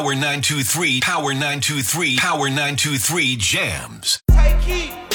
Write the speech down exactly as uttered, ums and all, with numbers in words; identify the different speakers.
Speaker 1: Power nine two three, Power nine two three, Power nine two three jams.
Speaker 2: Take heat.